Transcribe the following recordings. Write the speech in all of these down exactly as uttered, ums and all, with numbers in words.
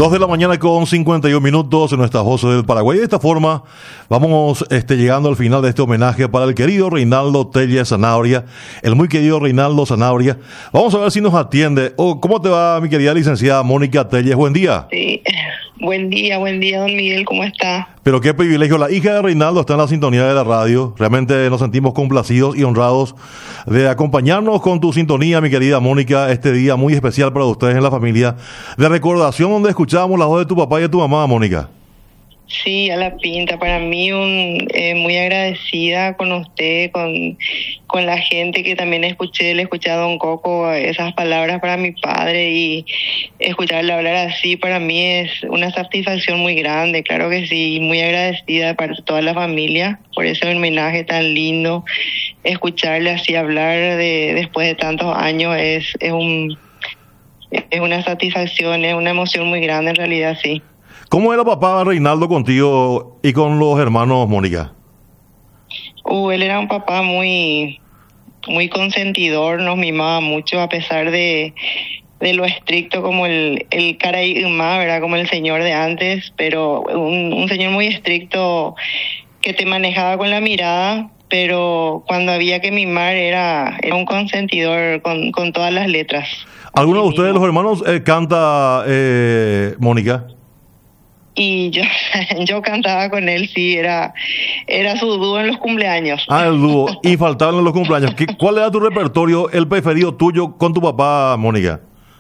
Dos de la mañana con cincuenta y un minutos en nuestras voces del Paraguay. De esta forma vamos este, llegando al final de este homenaje para el querido Reinaldo Tellez Zanabria, el muy querido Reinaldo Zanabria. Vamos a ver si nos atiende. Oh, ¿cómo te va, mi querida licenciada Mónica Tellez? Buen día. Sí, buen día, buen día, don Miguel, ¿cómo está? Pero qué privilegio, la hija de Reinaldo está en la sintonía de la radio. Realmente nos sentimos complacidos y honrados de acompañarnos con tu sintonía, mi querida Mónica, este día muy especial para ustedes en la familia, de recordación donde escuchábamos la voz de tu papá y de tu mamá, Mónica. Sí, a la pinta, para mí un, eh, muy agradecida con usted, con, con la gente que también escuché, le escuché a don Coco esas palabras para mi padre, y escucharle hablar así para mí es una satisfacción muy grande, claro que sí, muy agradecida para toda la familia por ese homenaje tan lindo. Escucharle así hablar de después de tantos años es, es, un, es una satisfacción, es una emoción muy grande en realidad, sí. ¿Cómo era papá Reinaldo contigo y con los hermanos, Mónica? Uh, él era un papá muy, muy consentidor, nos mimaba mucho a pesar de, de lo estricto como el, el Caraíma, ¿verdad? Como el señor de antes, pero un, un señor muy estricto que te manejaba con la mirada, pero cuando había que mimar era, era un consentidor con, con todas las letras. ¿Alguno de ustedes, los hermanos, eh, canta, eh, Mónica? Y yo yo cantaba con él, sí, era era su dúo en los cumpleaños. Ah, el dúo, infaltable en los cumpleaños. ¿Qué, ¿Cuál era tu repertorio, el preferido tuyo con tu papá, Mónica?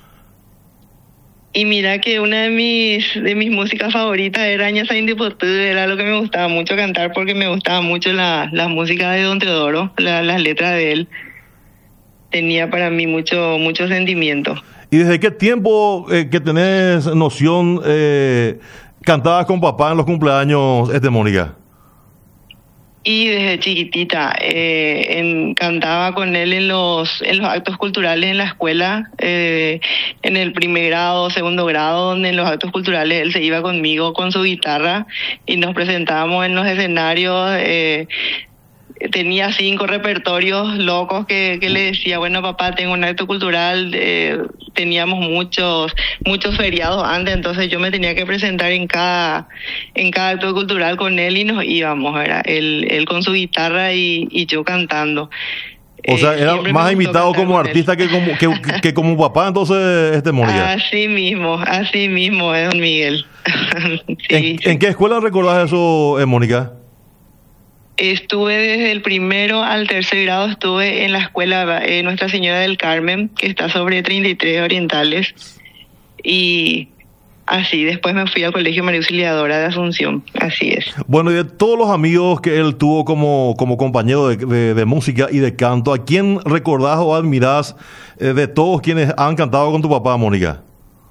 Y mira que una de mis de mis músicas favoritas era Aña Saint Potú, era lo que me gustaba mucho cantar porque me gustaba mucho la, la música de Don Teodoro, la, las letras de él. Tenía para mí mucho mucho sentimiento. ¿Y desde qué tiempo eh, que tenés noción... Eh, ¿Cantabas con papá en los cumpleaños, este, Mónica? Y desde chiquitita, eh, en, cantaba con él en los en los actos culturales en la escuela, eh, en el primer grado, segundo grado, donde en los actos culturales él se iba conmigo con su guitarra y nos presentábamos en los escenarios. Eh, tenía cinco repertorios locos que, que le decía, bueno, papá, tengo un acto cultural, eh, teníamos muchos muchos feriados antes, entonces yo me tenía que presentar en cada en cada acto cultural con él y nos íbamos, ¿verdad? Él, él con su guitarra y, y yo cantando. O sea, eh, era más invitado como artista que como, que, que, que como papá, entonces, este, Mónica. Así mismo, así mismo, eh, don Miguel. Sí. ¿En, ¿En qué escuela recordás eso, eh, Mónica? Estuve desde el primero al tercer grado, estuve en la escuela eh, Nuestra Señora del Carmen, que está sobre treinta y tres Orientales, y así, después me fui al Colegio María Auxiliadora de Asunción, así es. Bueno, y de todos los amigos que él tuvo como, como compañero de, de, de música y de canto, ¿a quién recordás o admirás eh, de todos quienes han cantado con tu papá, Mónica?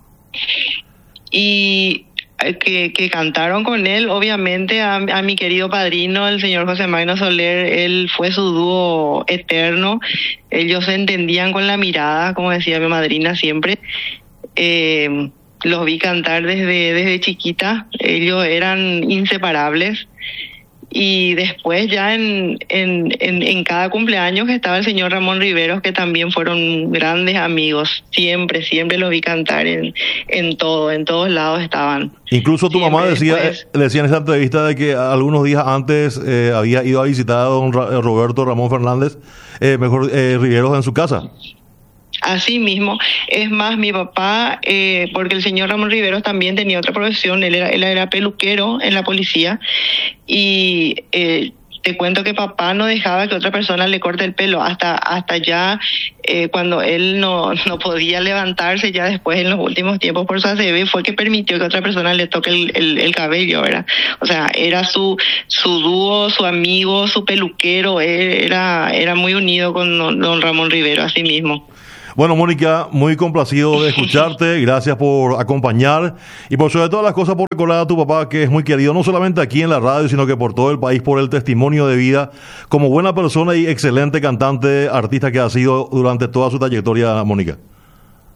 Y... Que, que cantaron con él, obviamente a, a mi querido padrino, el señor José Magno Soler, él fue su dúo eterno, ellos se entendían con la mirada, como decía mi madrina siempre. Eh, los vi cantar desde, desde chiquita, ellos eran inseparables. Y después ya en, en, en, en cada cumpleaños estaba el señor Ramón Riveros, que también fueron grandes amigos. Siempre, siempre los vi cantar en, en todo, en todos lados estaban. Incluso tu siempre mamá decía, después, decía en esa entrevista de que algunos días antes eh, había ido a visitar a don Ra- Roberto Ramón Fernández, eh, mejor eh, Riveros en su casa. Así mismo, es más, mi papá, eh, porque el señor Ramón Riveros también tenía otra profesión, él era, él era peluquero en la policía, y eh, te cuento que papá no dejaba que otra persona le corte el pelo, hasta hasta ya eh, cuando él no, no podía levantarse, ya después en los últimos tiempos por su A C V, fue que permitió que otra persona le toque el, el, el cabello, ¿verdad? O sea, era su su dúo, su amigo, su peluquero, era, era muy unido con don, don Ramón Riveros, así mismo. Bueno, Mónica, muy complacido de escucharte, gracias por acompañar y por sobre todas las cosas por recordar a tu papá, que es muy querido, no solamente aquí en la radio, sino que por todo el país, por el testimonio de vida, como buena persona y excelente cantante, artista que ha sido durante toda su trayectoria, Mónica.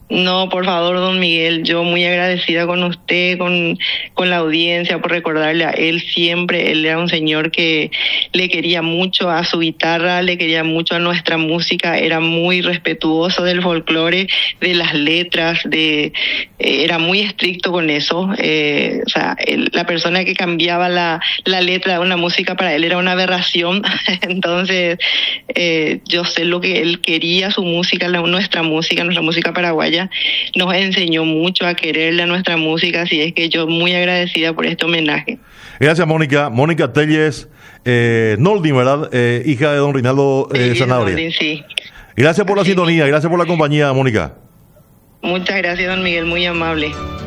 No, por favor, don Miguel, yo muy agradecida con usted, con, con la audiencia, por recordarle a él siempre. Él era un señor que le quería mucho a su guitarra, le quería mucho a nuestra música, era muy respetuoso del folclore, de las letras, de eh, era muy estricto con eso. Eh, o sea, él, la persona que cambiaba la, la letra de una música para él era una aberración. Entonces, eh, yo sé lo que él quería, su música, la, nuestra música, nuestra música paraguaya. Nos enseñó mucho a quererle a nuestra música, así es que yo muy agradecida por este homenaje. Gracias, Mónica. Mónica Telles eh, Noldin, ¿verdad? Eh, hija de don Reinaldo eh, Zanabria. Noldin, sí. Gracias por la sí. sintonía, gracias por la compañía, Mónica. Muchas gracias, don Miguel, muy amable.